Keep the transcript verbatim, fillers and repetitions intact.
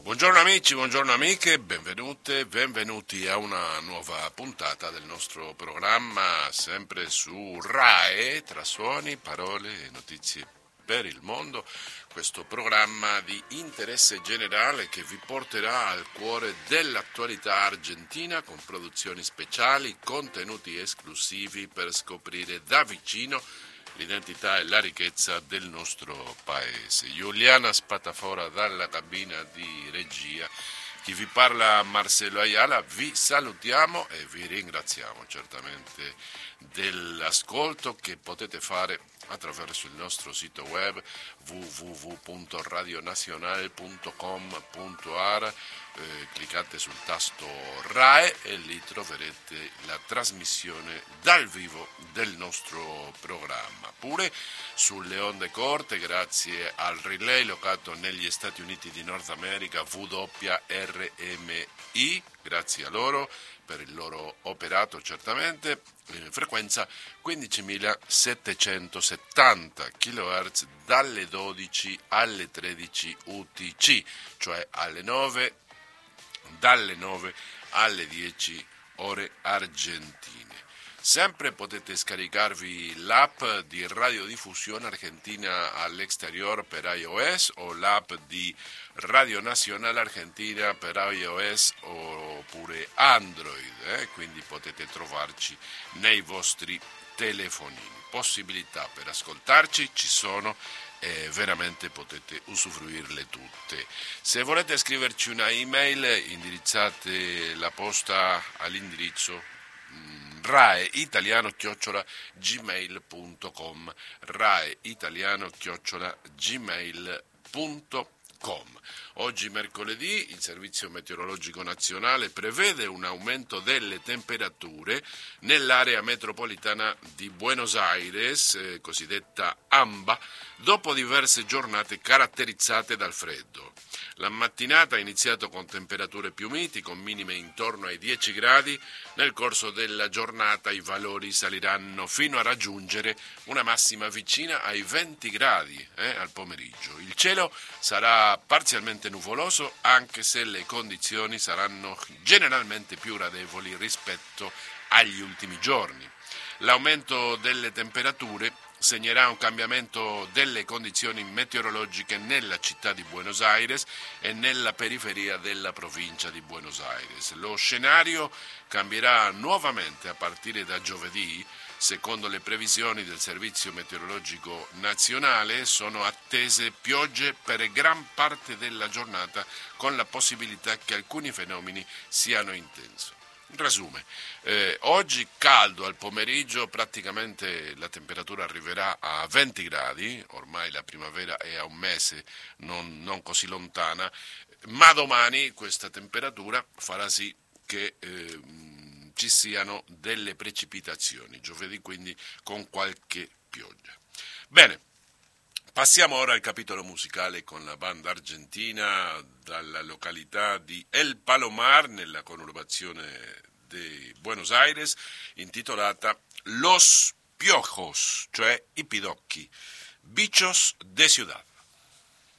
Buongiorno amici, buongiorno amiche, benvenute, benvenuti a una nuova puntata del nostro programma, sempre su RAE, tra suoni, parole e notizie per il mondo. Questo programma di interesse generale che vi porterà al cuore dell'attualità argentina con produzioni speciali, contenuti esclusivi per scoprire da vicino l'identità e la ricchezza del nostro paese. Giuliana Spatafora dalla cabina di regia. Chi vi parla, Marcello Ayala, vi salutiamo e vi ringraziamo certamente dell'ascolto che potete fare attraverso il nostro sito web w w w punto radionazionale punto com punto a r. Eh, cliccate sul tasto RAE e lì troverete la trasmissione dal vivo del nostro programma. Pure sulle onde corte, grazie al relay locato negli Stati Uniti di Nord America W R M I, grazie a loro per il loro operato certamente, eh, frequenza quindicimilasettecentosettanta chilohertz dalle dodici alle tredici U T C, cioè alle nove, dalle nove alle dieci ore argentine. Sempre potete scaricarvi l'app di Radiodiffusione Argentina all'Exterior per iOS o l'app di Radio Nazionale Argentina per iOS oppure Android, eh? Quindi potete trovarci nei vostri telefonini. Possibilità per ascoltarci ci sono e veramente potete usufruirle tutte. Se volete scriverci una email, indirizzate la posta all'indirizzo raeitaliano chiocciola gmail punto com raeitaliano chiocciola gmail punto com. Oggi mercoledì il Servizio Meteorologico Nazionale prevede un aumento delle temperature nell'area metropolitana di Buenos Aires, eh, cosiddetta AMBA, dopo diverse giornate caratterizzate dal freddo. La mattinata ha iniziato con temperature più miti, con minime intorno ai dieci gradi. Nel corso della giornata i valori saliranno fino a raggiungere una massima vicina ai venti gradi eh, al pomeriggio. Il cielo sarà parzialmente nuvoloso, anche se le condizioni saranno generalmente più gradevoli rispetto agli ultimi giorni. L'aumento delle temperature segnerà un cambiamento delle condizioni meteorologiche nella città di Buenos Aires e nella periferia della provincia di Buenos Aires. Lo scenario cambierà nuovamente a partire da giovedì. Secondo le previsioni del Servizio Meteorologico Nazionale sono attese piogge per gran parte della giornata, con la possibilità che alcuni fenomeni siano intensi. In resume, eh, oggi caldo al pomeriggio, praticamente la temperatura arriverà a venti gradi, ormai la primavera è a un mese, non, non così lontana, ma domani questa temperatura farà sì che eh, ci siano delle precipitazioni, giovedì quindi con qualche pioggia. Bene. Passiamo ora al capitolo musicale con la banda argentina dalla località di El Palomar, nella conurbazione di Buenos Aires, intitolata Los Piojos, cioè i pidocchi, bichos de ciudad.